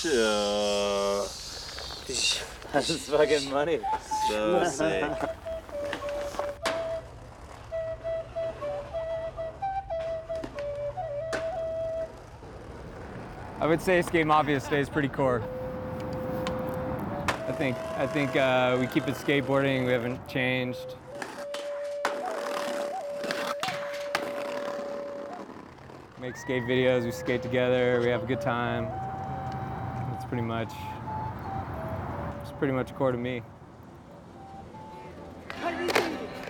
That's fucking money. So sick. I would say Skate Mafia stays pretty core. I think we keep it skateboarding. We haven't changed. Make skate videos. We skate together. We have a good time. It's pretty much core to me.